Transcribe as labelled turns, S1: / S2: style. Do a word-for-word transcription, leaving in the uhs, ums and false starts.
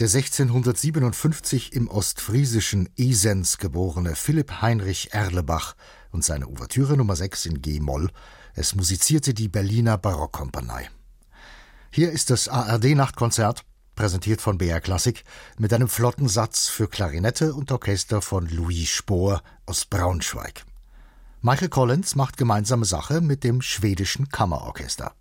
S1: Der sechzehnhundertsiebenundfünfzig im ostfriesischen Esens geborene Philipp Heinrich Erlebach und seine Ouvertüre Nummer sechs in G-Moll, es musizierte die Berliner Barockkompanie. Hier ist das A R D-Nachtkonzert, präsentiert von B R Klassik, mit einem flotten Satz für Klarinette und Orchester von Louis Spohr aus Braunschweig. Michael Collins macht gemeinsame Sache mit dem schwedischen Kammerorchester.